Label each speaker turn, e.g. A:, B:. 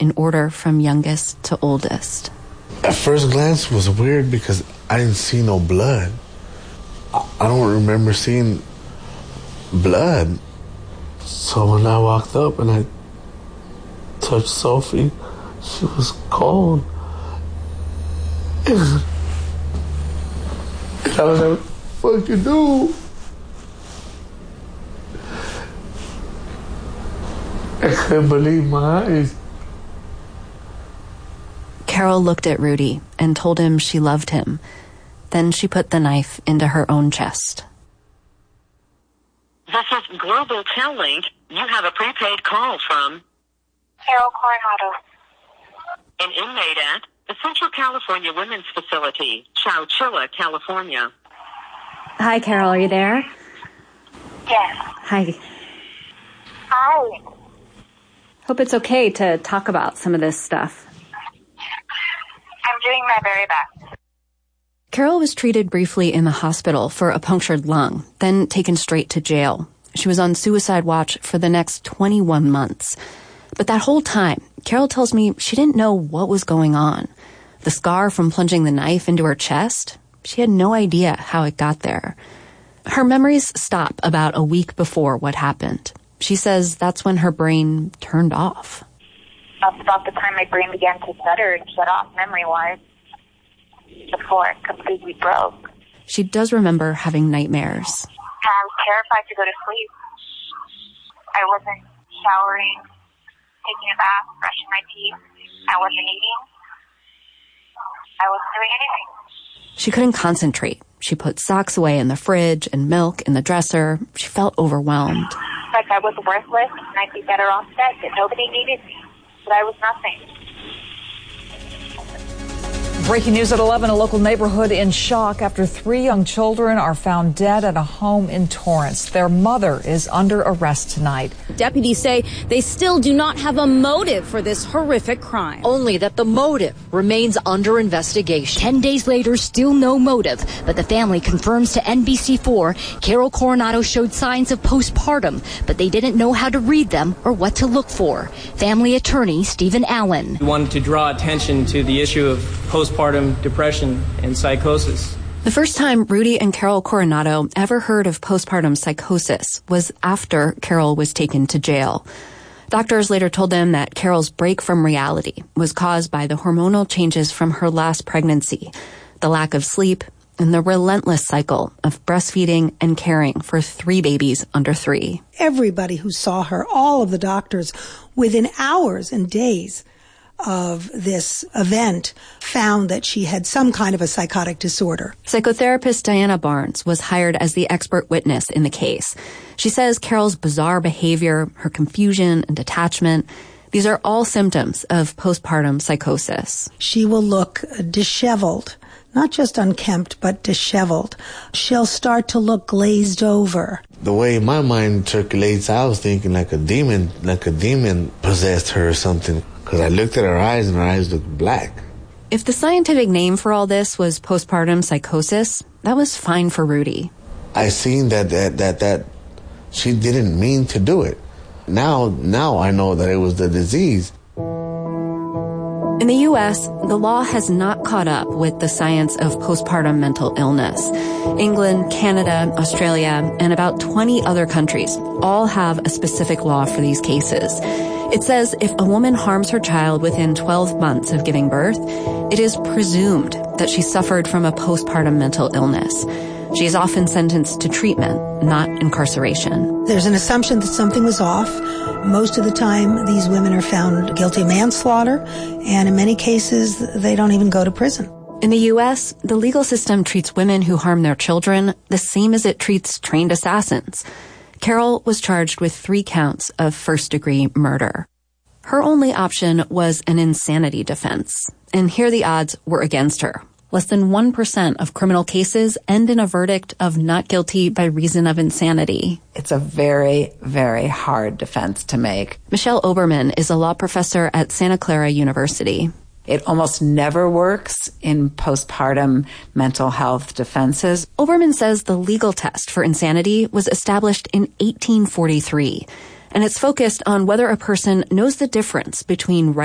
A: in order from youngest to oldest.
B: At first glance, it was weird because I didn't see no blood. I don't remember seeing blood. So when I walked up and I touched Sophie, she was cold. And I was like, what you do? I couldn't believe my eyes.
A: Carol looked at Rudy and told him she loved him. Then she put the knife into her own chest.
C: This is Global Tel-Link. You have a prepaid call from
D: Carol Coronado,
C: an inmate at the Central California Women's Facility, Chowchilla, California.
A: Hi, Carol. Are you there?
D: Yes.
A: Hi.
D: Hi.
A: Hope it's okay to talk about some of this stuff.
D: I'm doing my very best.
A: Carol was treated briefly in the hospital for a punctured lung, then taken straight to jail. She was on suicide watch for the next 21 months. But that whole time, Carol tells me she didn't know what was going on. The scar from plunging the knife into her chest, she had no idea how it got there. Her memories stop about a week before what happened. She says that's when her brain turned off.
D: That's about the time my brain began to stutter and shut off memory-wise before it completely broke.
A: She does remember having nightmares.
D: I was terrified to go to sleep. I wasn't showering, taking a bath, brushing my teeth. I wasn't eating. I wasn't doing anything.
A: She couldn't concentrate. She put socks away in the fridge and milk in the dresser. She felt overwhelmed.
D: Like I was worthless and I'd be better off dead, that nobody needed me. But I was nothing.
E: Breaking news at 11, a local neighborhood in shock after 3 young children are found dead at a home in Torrance. Their mother is under arrest tonight.
F: Deputies say they still do not have a motive for this horrific crime.
G: Only that the motive remains under investigation.
F: 10 days later, still no motive, but the family confirms to NBC4 Carol Coronado showed signs of postpartum, but they didn't know how to read them or what to look for. Family attorney Stephen Allen.
H: We wanted to draw attention to the issue of postpartum depression and psychosis.
A: The first time Rudy and Carol Coronado ever heard of postpartum psychosis was after Carol was taken to jail. Doctors later told them that Carol's break from reality was caused by the hormonal changes from her last pregnancy, the lack of sleep, and the relentless cycle of breastfeeding and caring for 3 babies under 3.
I: Everybody who saw her, all of the doctors, within hours and days of this event found that she had some kind of a psychotic disorder.
A: Psychotherapist Diana Barnes was hired as the expert witness in the case. She says Carol's bizarre behavior, her confusion and detachment, these are all symptoms of postpartum psychosis.
I: She will look disheveled, not just unkempt, but disheveled. She'll start to look glazed over.
B: The way my mind circulates, I was thinking like a demon possessed her or something. Because I looked at her eyes and her eyes looked black.
A: If the scientific name for all this was postpartum psychosis, that was fine for Rudy.
B: I seen that she didn't mean to do it. Now I know that it was the disease.
A: In the U.S., the law has not caught up with the science of postpartum mental illness. England, Canada, Australia, and about 20 other countries all have a specific law for these cases. It says if a woman harms her child within 12 months of giving birth, it is presumed that she suffered from a postpartum mental illness. She is often sentenced to treatment, not incarceration.
I: There's an assumption that something was off. Most of the time, these women are found guilty of manslaughter, and in many cases, they don't even go to prison.
A: In the U.S., the legal system treats women who harm their children the same as it treats trained assassins. Carol was charged with 3 counts of first-degree murder. Her only option was an insanity defense, and here the odds were against her. Less than 1% of criminal cases end in a verdict of not guilty by reason of insanity.
J: It's a very, very hard defense to make.
A: Michelle Oberman is a law professor at Santa Clara University.
J: It almost never works in postpartum mental health defenses.
A: Oberman says the legal test for insanity was established in 1843, and it's focused on whether a person knows the difference between